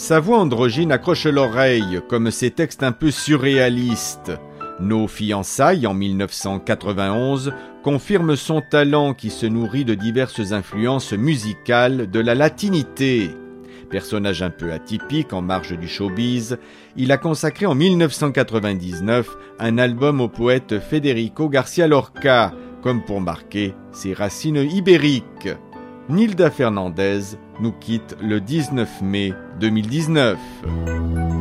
Sa voix androgyne accroche l'oreille, comme ses textes un peu surréalistes. Nos fiançailles, en 1991, confirment son talent qui se nourrit de diverses influences musicales de la latinité. Personnage un peu atypique en marge du showbiz, il a consacré en 1999 un album au poète Federico García Lorca, comme pour marquer ses racines ibériques. Nilda Fernandez nous quitte le 19 mai 2019.